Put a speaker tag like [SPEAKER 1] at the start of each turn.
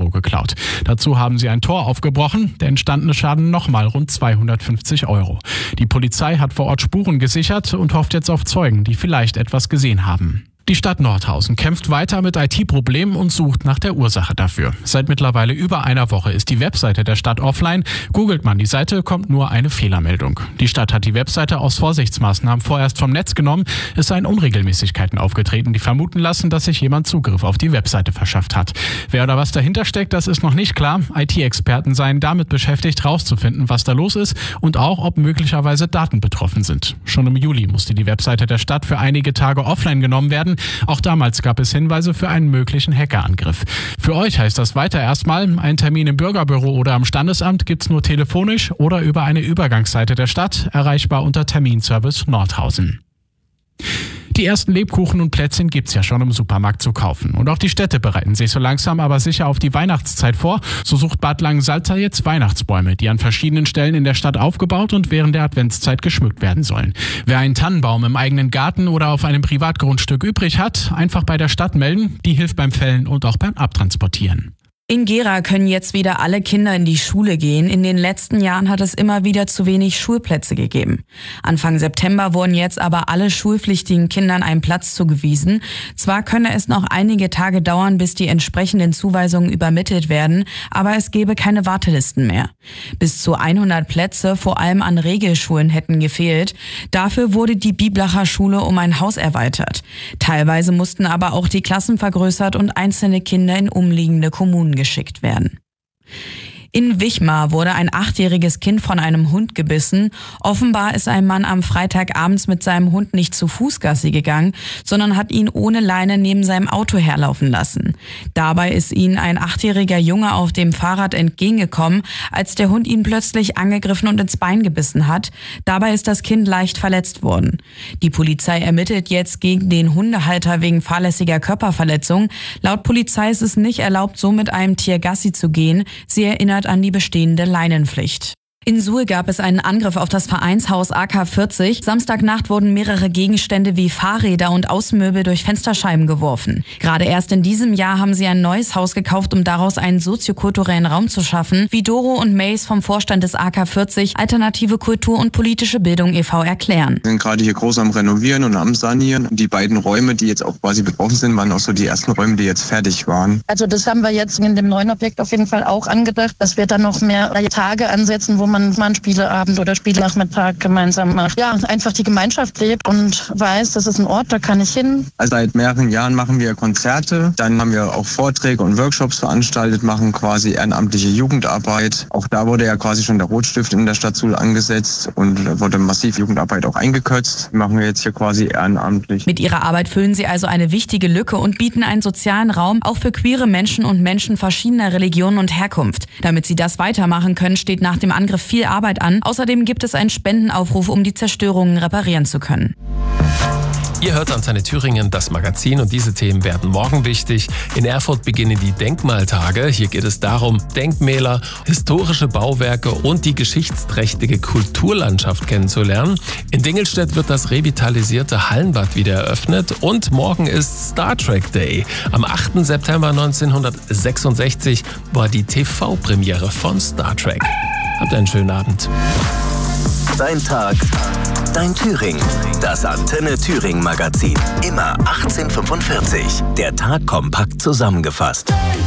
[SPEAKER 1] Euro geklaut. Dazu haben sie ein Tor aufgebrochen. Der entstandene Schaden nochmal rund 250 Euro. Die Polizei hat vor Ort Spuren gesichert und hofft jetzt auf Zeugen, die vielleicht etwas gesehen haben. Die Stadt Nordhausen kämpft weiter mit IT-Problemen und sucht nach der Ursache dafür. Seit mittlerweile über einer Woche ist die Webseite der Stadt offline. Googelt man die Seite, kommt nur eine Fehlermeldung. Die Stadt hat die Webseite aus Vorsichtsmaßnahmen vorerst vom Netz genommen. Es seien Unregelmäßigkeiten aufgetreten, die vermuten lassen, dass sich jemand Zugriff auf die Webseite verschafft hat. Wer oder was dahinter steckt, das ist noch nicht klar. IT-Experten seien damit beschäftigt, herauszufinden, was da los ist und auch, ob möglicherweise Daten betroffen sind. Schon im Juli musste die Webseite der Stadt für einige Tage offline genommen werden. Auch damals gab es Hinweise für einen möglichen Hackerangriff. Für euch heißt das weiter erstmal, einen Termin im Bürgerbüro oder am Standesamt gibt's nur telefonisch oder über eine Übergangsseite der Stadt, erreichbar unter Terminservice Nordhausen. Die ersten Lebkuchen und Plätzchen gibt's ja schon im Supermarkt zu kaufen. Und auch die Städte bereiten sich so langsam aber sicher auf die Weihnachtszeit vor. So sucht Bad Langensalza jetzt Weihnachtsbäume, die an verschiedenen Stellen in der Stadt aufgebaut und während der Adventszeit geschmückt werden sollen. Wer einen Tannenbaum im eigenen Garten oder auf einem Privatgrundstück übrig hat, einfach bei der Stadt melden. Die hilft beim Fällen und auch beim Abtransportieren.
[SPEAKER 2] In Gera können jetzt wieder alle Kinder in die Schule gehen. In den letzten Jahren hat es immer wieder zu wenig Schulplätze gegeben. Anfang September wurden jetzt aber alle schulpflichtigen Kindern ein Platz zugewiesen. Zwar könne es noch einige Tage dauern, bis die entsprechenden Zuweisungen übermittelt werden, aber es gäbe keine Wartelisten mehr. Bis zu 100 Plätze, vor allem an Regelschulen, hätten gefehlt. Dafür wurde die Biblacher Schule um ein Haus erweitert. Teilweise mussten aber auch die Klassen vergrößert und einzelne Kinder in umliegende Kommunen geschickt werden. In Wichmar wurde ein 8-jähriges Kind von einem Hund gebissen. Offenbar ist ein Mann am Freitagabends mit seinem Hund nicht zu Fuß Gassi gegangen, sondern hat ihn ohne Leine neben seinem Auto herlaufen lassen. Dabei ist ihm ein 8-jähriger Junge auf dem Fahrrad entgegengekommen, als der Hund ihn plötzlich angegriffen und ins Bein gebissen hat. Dabei ist das Kind leicht verletzt worden. Die Polizei ermittelt jetzt gegen den Hundehalter wegen fahrlässiger Körperverletzung. Laut Polizei ist es nicht erlaubt, so mit einem Tier Gassi zu gehen. Sie erinnert an die bestehende Leinenpflicht. In Suhl gab es einen Angriff auf das Vereinshaus AK 40. Samstagnacht wurden mehrere Gegenstände wie Fahrräder und Außenmöbel durch Fensterscheiben geworfen. Gerade erst in diesem Jahr haben sie ein neues Haus gekauft, um daraus einen soziokulturellen Raum zu schaffen, wie Doro und Mace vom Vorstand des AK 40 Alternative Kultur und politische Bildung e.V. erklären.
[SPEAKER 3] Wir sind gerade hier groß am Renovieren und am Sanieren. Die beiden Räume, die jetzt auch quasi betroffen sind, waren auch so die ersten Räume, die jetzt fertig waren.
[SPEAKER 4] Also das haben wir jetzt in dem neuen Objekt auf jeden Fall auch angedacht, dass wir dann noch mehr Tage ansetzen, wo man mal einen Spieleabend oder Spielnachmittag gemeinsam macht. Ja, einfach die Gemeinschaft lebt und weiß, das ist ein Ort, da kann ich hin.
[SPEAKER 3] Also seit mehreren Jahren machen wir Konzerte, dann haben wir auch Vorträge und Workshops veranstaltet, machen quasi ehrenamtliche Jugendarbeit. Auch da wurde ja quasi schon der Rotstift in der Stadt Suhl angesetzt und wurde massiv Jugendarbeit auch eingekürzt. Machen wir jetzt hier quasi ehrenamtlich.
[SPEAKER 2] Mit ihrer Arbeit füllen sie also eine wichtige Lücke und bieten einen sozialen Raum auch für queere Menschen und Menschen verschiedener Religionen und Herkunft. Damit sie das weitermachen können, steht nach dem Angriff viel Arbeit an. Außerdem gibt es einen Spendenaufruf, um die Zerstörungen reparieren zu können.
[SPEAKER 5] Ihr hört Antenne Thüringen, das Magazin, und diese Themen werden morgen wichtig. In Erfurt beginnen die Denkmaltage. Hier geht es darum, Denkmäler, historische Bauwerke und die geschichtsträchtige Kulturlandschaft kennenzulernen. In Dingelstedt wird das revitalisierte Hallenbad wieder eröffnet und morgen ist Star Trek Day. Am 8. September 1966 war die TV-Premiere von Star Trek. Habt einen schönen Abend.
[SPEAKER 6] Dein Tag, dein Thüringen. Das Antenne Thüringen Magazin. Immer 18:45. Der Tag kompakt zusammengefasst.